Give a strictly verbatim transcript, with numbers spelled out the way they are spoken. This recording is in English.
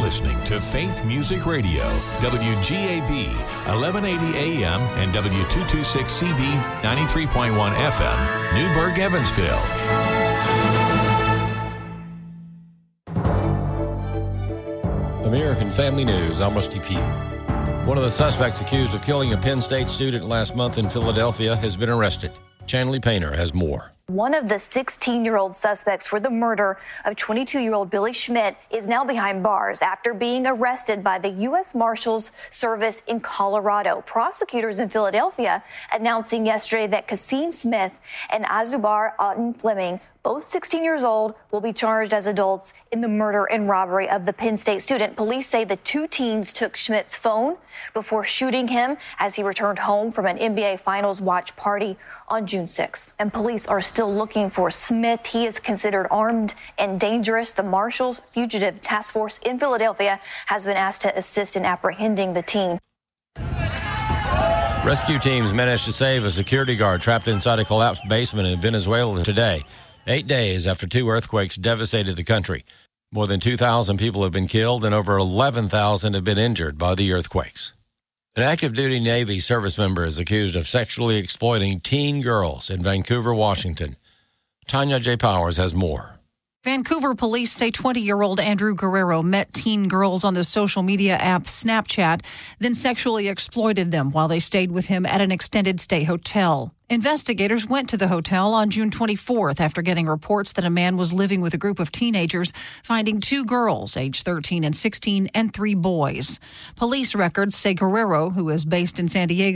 listening to Faith Music Radio, W G A B, eleven eighty A M and W two twenty-six C B, ninety-three point one F M, Newburgh, Evansville. American Family News, I'm Rusty Pugh. One of the suspects accused of killing a Penn State student last month in Philadelphia has been arrested. Chanley Painter has more. One of the sixteen-year-old suspects for the murder of twenty-two-year-old Billy Schmidt is now behind bars after being arrested by the U S Marshals Service in Colorado. Prosecutors in Philadelphia announcing yesterday that Kasim Smith and Azubar Auden Fleming, both sixteen years old, will be charged as adults in the murder and robbery of the Penn State student. Police say the two teens took Schmidt's phone before shooting him as he returned home from an N B A Finals watch party on June sixth. And police are still looking for Smith. He is considered armed and dangerous. The Marshals Fugitive Task Force in Philadelphia has been asked to assist in apprehending the teen. Rescue teams managed to save a security guard trapped inside a collapsed basement in Venezuela today, eight days after two earthquakes devastated the country. More than two thousand people have been killed and over eleven thousand have been injured by the earthquakes. An active-duty Navy service member is accused of sexually exploiting teen girls in Vancouver, Washington. Tanya J. Powers has more. Vancouver police say twenty-year-old Andrew Guerrero met teen girls on the social media app Snapchat, then sexually exploited them while they stayed with him at an extended stay hotel. Investigators went to the hotel on June twenty-fourth after getting reports that a man was living with a group of teenagers, finding two girls, aged thirteen and sixteen, and three boys. Police records say Guerrero, who is based in San Diego,